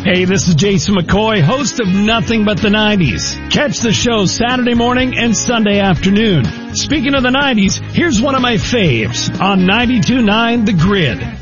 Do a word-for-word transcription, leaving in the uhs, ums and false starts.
Hey, this is Jason McCoy, host of Nothing But the nineties. Catch the show Saturday morning and Sunday afternoon. Speaking of the nineties, here's one of my faves on ninety-two point nine The Grid.